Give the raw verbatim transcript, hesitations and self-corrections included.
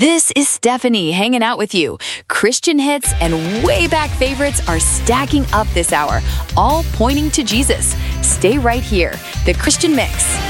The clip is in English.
This is Stephanie hanging out with you. Christian hits and way back favorites are stacking up this hour, all pointing to Jesus. Stay right here. The Christian Mix.